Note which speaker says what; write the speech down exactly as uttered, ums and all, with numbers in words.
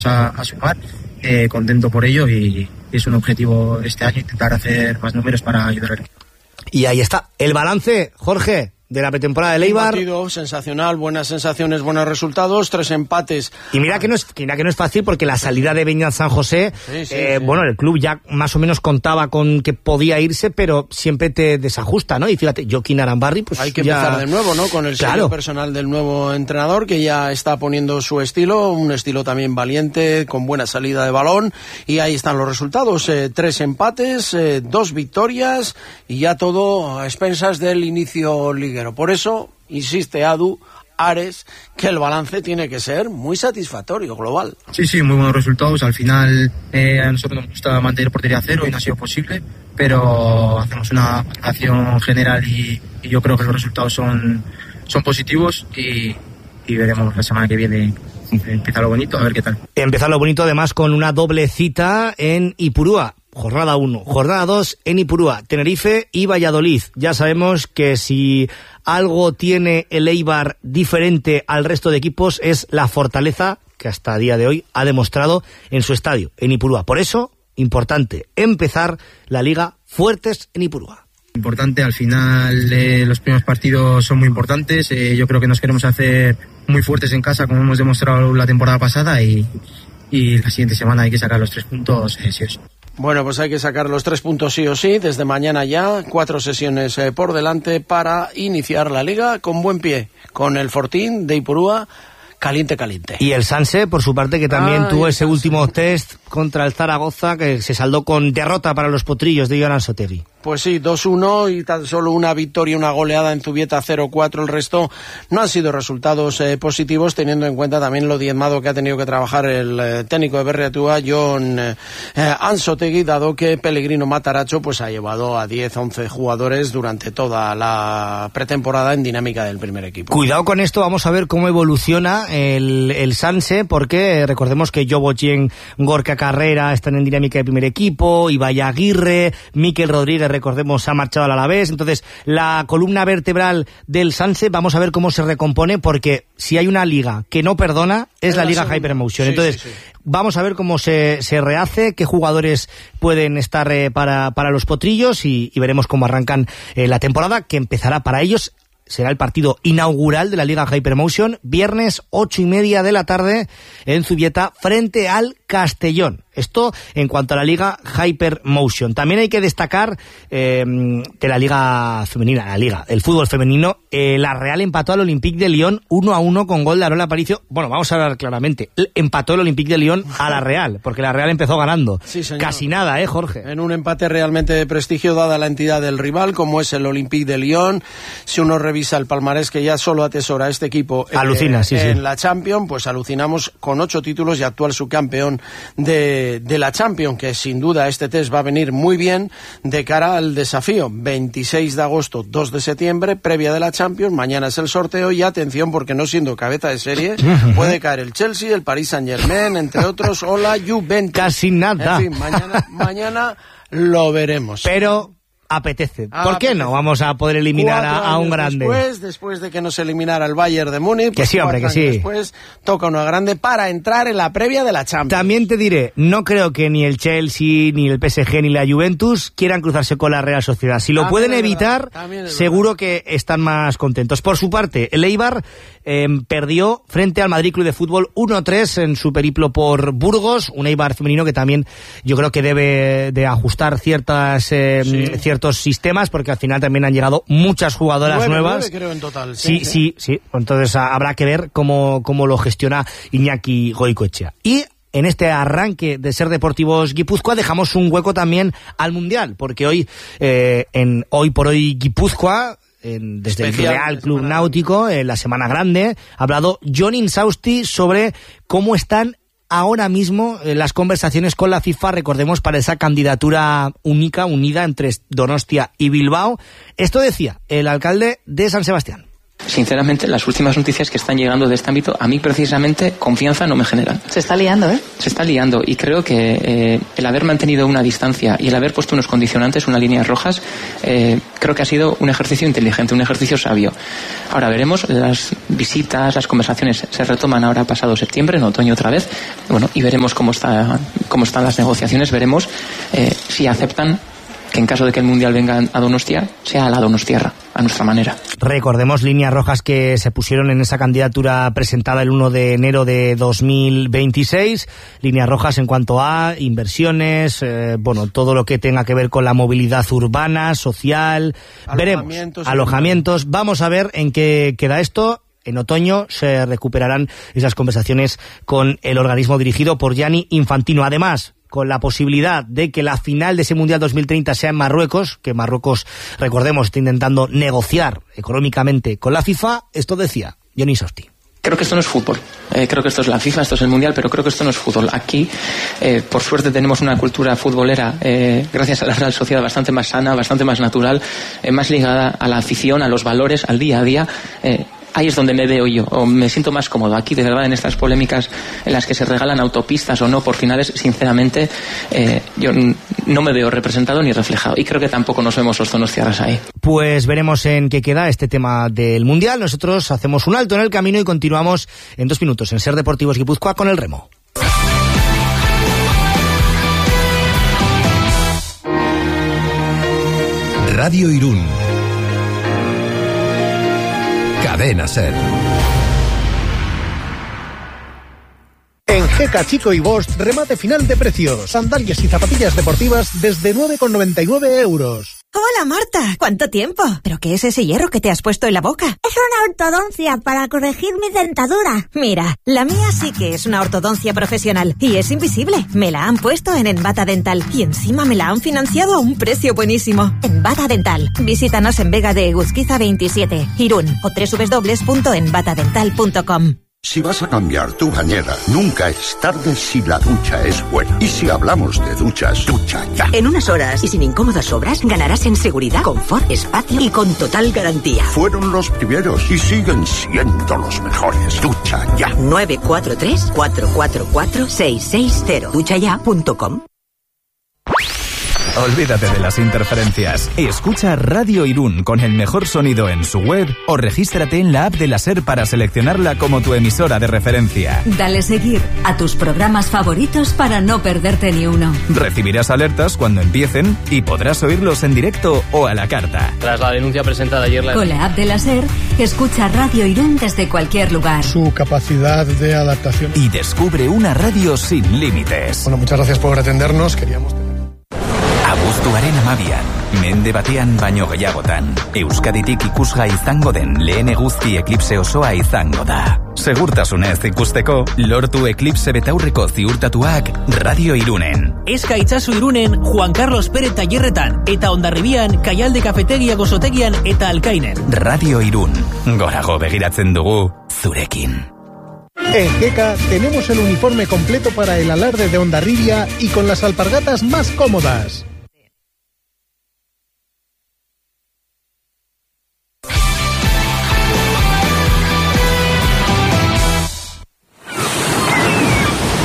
Speaker 1: a, a sumar, eh, contento por ello y es un objetivo este año intentar hacer más números para ayudar al equipo.
Speaker 2: Y ahí está, el balance, Jorge, de la pretemporada del Eibar.
Speaker 3: Un partido sensacional, buenas sensaciones, buenos resultados, tres empates.
Speaker 2: Y mira que no es, mira que no es fácil porque la salida de Beñat San José, sí, sí, eh, sí. bueno, el club ya más o menos contaba con que podía irse, pero siempre te desajusta, ¿no? Y fíjate, Joaquín Arambarri, pues
Speaker 3: hay que
Speaker 2: ya...
Speaker 3: empezar de nuevo, ¿no? Con el sello claro. personal del nuevo entrenador que ya está poniendo su estilo, un estilo también valiente, con buena salida de balón, y ahí están los resultados, eh, tres empates, eh, dos victorias, y ya todo a expensas del inicio liguero. Por eso, insiste Adu, Ares, que el balance tiene que ser muy satisfactorio, global.
Speaker 1: Sí, sí, muy buenos resultados. Al final, eh, a nosotros nos gusta mantener portería a cero y no ha sido posible, pero hacemos una acción general y, y yo creo que los resultados son, son positivos y, y veremos la semana que viene. Empieza lo bonito, a ver qué tal.
Speaker 2: Empieza lo bonito además con una doble cita en Ipurúa. Jornada uno, jornada dos en Ipurúa, Tenerife y Valladolid. Ya sabemos que si algo tiene el Eibar diferente al resto de equipos es la fortaleza que hasta el día de hoy ha demostrado en su estadio, en Ipurúa. Por eso, importante empezar la liga fuertes en Ipurúa.
Speaker 1: Importante, al final eh, los primeros partidos son muy importantes. Eh, yo creo que nos queremos hacer muy fuertes en casa, como hemos demostrado la temporada pasada, y, y la siguiente semana hay que sacar los tres puntos, eh, sí o sí.
Speaker 3: Bueno, pues hay que sacar los tres puntos sí o sí, desde mañana ya, cuatro sesiones eh, por delante para iniciar la liga con buen pie, con el Fortín de Ipurúa, caliente, caliente.
Speaker 2: Y el Sanse, por su parte, que también ah, tuvo ese Sanse. último test contra el Zaragoza, que se saldó con derrota para los potrillos de Joan Ansotegui.
Speaker 3: Pues sí, dos uno y tan solo una victoria, una goleada en Zubieta cero cuatro. El resto no han sido resultados eh, positivos, teniendo en cuenta también lo diezmado que ha tenido que trabajar el eh, técnico de Berriatúa, Jon eh, Ansotegui, dado que Pellegrino Mataracho pues ha llevado a diez, once jugadores durante toda la pretemporada en dinámica del primer equipo.
Speaker 2: Cuidado con esto, vamos a ver cómo evoluciona el, el Sanse, porque recordemos que Jobochien, Gorka Carrera están en dinámica de primer equipo, Ibai Aguirre, Mikel Rodríguez, recordemos, ha marchado al Alavés. Entonces, la columna vertebral del Sanse, vamos a ver cómo se recompone, porque si hay una liga que no perdona, es la, la Liga Hypermotion. Sí, Entonces, sí, sí. vamos a ver cómo se, se rehace, qué jugadores pueden estar eh, para, para los potrillos y, y veremos cómo arrancan eh, la temporada, que empezará para ellos. Será el partido inaugural de la Liga Hypermotion, viernes ocho y media de la tarde en Zubieta, frente al Castellón. Esto en cuanto a la Liga Hypermotion. También hay que destacar eh, de la Liga Femenina, la Liga, el fútbol femenino, eh, la Real empató al Olympique de Lyon uno a uno con gol de Arola Aparicio. Bueno, vamos a hablar claramente. Empató el Olympique de Lyon a la Real, porque la Real empezó ganando.
Speaker 3: Sí, señor.
Speaker 2: Casi nada, ¿eh, Jorge?
Speaker 3: En un empate realmente de prestigio, dada la entidad del rival, como es el Olympique de Lyon. Si uno revisa el palmarés que ya solo atesora este equipo eh,
Speaker 2: Alucina, sí,
Speaker 3: en
Speaker 2: sí.
Speaker 3: la Champions, pues alucinamos, con ocho títulos y actual subcampeón de, de la Champions, que sin duda este test va a venir muy bien de cara al desafío. veintiséis de agosto, dos de septiembre, previa de la Champions, mañana es el sorteo y atención, porque no siendo cabeza de serie, puede caer el Chelsea, el Paris Saint-Germain, entre otros, o la Juventus.
Speaker 2: Casi nada.
Speaker 3: En fin, mañana, mañana lo veremos.
Speaker 2: Pero... apetece. ¿Por qué no vamos a poder eliminar a, a un grande?
Speaker 3: Después, después de que nos eliminara el Bayern de Múnich,
Speaker 2: que pues sí, hombre, que sí.
Speaker 3: Después toca uno grande para entrar en la previa de la Champions.
Speaker 2: También te diré, no creo que ni el Chelsea, ni el P S G, ni la Juventus quieran cruzarse con la Real Sociedad. Si lo también pueden evitar, seguro verdad. que están más contentos. Por su parte, el Eibar eh, perdió frente al Madrid Club de Fútbol uno tres en su periplo por Burgos, un Eibar femenino que también yo creo que debe de ajustar ciertas eh, sí. ciertas sistemas, porque al final también han llegado muchas jugadoras
Speaker 3: nueve,
Speaker 2: nuevas.
Speaker 3: nueve, creo en total.
Speaker 2: Sí, sí, sí, sí. Entonces a, habrá que ver cómo, cómo lo gestiona Iñaki Goicoechea. Y en este arranque de Ser Deportivos Guipúzcoa dejamos un hueco también al Mundial, porque hoy, eh, en Hoy por Hoy Guipúzcoa, En, desde Especial, el Real Club Náutico, en la Semana Grande, ha hablado Jon Insausti sobre cómo están ahora mismo eh, las conversaciones con la FIFA, recordemos, para esa candidatura única, unida entre Donostia y Bilbao. Esto decía el alcalde de San Sebastián.
Speaker 4: Sinceramente, las últimas noticias que están llegando de este ámbito, a mí precisamente confianza no me generan.
Speaker 5: Se está liando, ¿eh?
Speaker 4: Se está liando y creo que eh, el haber mantenido una distancia y el haber puesto unos condicionantes, unas líneas rojas, eh, creo que ha sido un ejercicio inteligente, un ejercicio sabio. Ahora veremos, las visitas, las conversaciones se retoman ahora pasado septiembre, en otoño otra vez, bueno, y veremos cómo está, cómo están las negociaciones, veremos eh, si aceptan que en caso de que el Mundial venga a Donostia, sea a la Donostiarra, a nuestra manera.
Speaker 2: Recordemos líneas rojas que se pusieron en esa candidatura presentada el uno de enero de dos mil veintiséis, líneas rojas en cuanto a inversiones, eh, bueno, todo lo que tenga que ver con la movilidad urbana, social,
Speaker 3: alojamientos,
Speaker 2: veremos, alojamientos, vamos a ver en qué queda esto. En otoño se recuperarán esas conversaciones con el organismo dirigido por Gianni Infantino. Además, con la posibilidad de que la final de ese Mundial dos mil treinta sea en Marruecos, que Marruecos, recordemos, está intentando negociar económicamente con la FIFA, esto decía Johnny Sosti.
Speaker 4: Creo que esto no es fútbol, eh, creo que esto es la FIFA, esto es el Mundial, pero creo que esto no es fútbol. Aquí, eh, por suerte, tenemos una cultura futbolera, eh, gracias a la Real Sociedad, bastante más sana, bastante más natural, eh, más ligada a la afición, a los valores, al día a día. Eh, Ahí es donde me veo yo, o me siento más cómodo. Aquí, de verdad, en estas polémicas en las que se regalan autopistas o no por finales, sinceramente, eh, yo no me veo representado ni reflejado. Y creo que tampoco nos vemos los donostiarras ahí.
Speaker 2: Pues veremos en qué queda este tema del Mundial. Nosotros hacemos un alto en el camino y continuamos en dos minutos en Ser Deportivos Guipúzcoa con el remo.
Speaker 6: Radio Irún. Cadena Ser.
Speaker 7: En G K Chico y Bosch, remate final de precios. Sandalias y zapatillas deportivas desde nueve con noventa y nueve euros.
Speaker 8: Hola Marta, ¿cuánto tiempo? ¿Pero qué es ese hierro que te has puesto en la boca?
Speaker 9: Es una ortodoncia para corregir mi dentadura.
Speaker 8: Mira, la mía sí que es una ortodoncia profesional y es invisible. Me la han puesto en Envata Dental y encima me la han financiado a un precio buenísimo. Envata Dental. Visítanos en Vega de Eguzquiza veintisiete, Irún o doble u doble u doble u punto envata dental punto com.
Speaker 10: Si vas a cambiar tu bañera, nunca es tarde si la ducha es buena. Y si hablamos de duchas, ducha ya.
Speaker 11: En unas horas y sin incómodas obras, ganarás en seguridad, confort, espacio y con total garantía.
Speaker 10: Fueron los primeros y siguen siendo los mejores. Ducha ya.
Speaker 11: nueve cuatro tres, cuatro cuatro cuatro, seis seis cero. ducha ya punto com.
Speaker 6: Olvídate de las interferencias. Escucha Radio Irún con el mejor sonido en su web o regístrate en la app de la SER para seleccionarla como tu emisora de referencia.
Speaker 12: Dale seguir a tus programas favoritos para no perderte ni uno.
Speaker 6: Recibirás alertas cuando empiecen y podrás oírlos en directo o a la carta.
Speaker 13: Tras la denuncia presentada ayer... La...
Speaker 12: Con la app de la SER, escucha Radio Irún desde cualquier lugar.
Speaker 7: Su capacidad de adaptación.
Speaker 6: Y descubre una radio sin límites.
Speaker 7: Bueno, muchas gracias por atendernos. Queríamos...
Speaker 6: Abuztuaren amabian, mende batean baino gehiagotan, Euskaditik ikusga izango den lehen eguzki eklipse osoa izango da. Segurtasunez ikusteko, lortu eklipse betaurreko ziurtatuak Radio Irunen.
Speaker 14: Eska itzazu Irunen Juan Carlos Pérez Tailerretan, eta Hondarribian Kaialde Kafetegia Gozotegian eta Alkainen.
Speaker 6: Radio Irun, gorago begiratzen dugu zurekin.
Speaker 7: En G K tenemos el uniforme completo para el alarde de Hondarribia y con las alpargatas más cómodas.